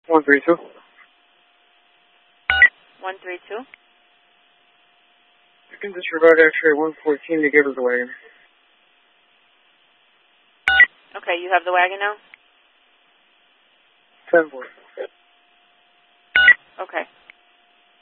132. 132. You can disregard X-ray 114 to give us the wagon. Okay, you have the wagon now? 10-4. Okay.